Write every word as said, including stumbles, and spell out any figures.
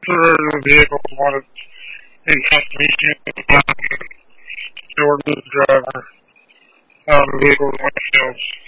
the vehicle wanted in custody. She ordered the driver out of the vehicle with windshields.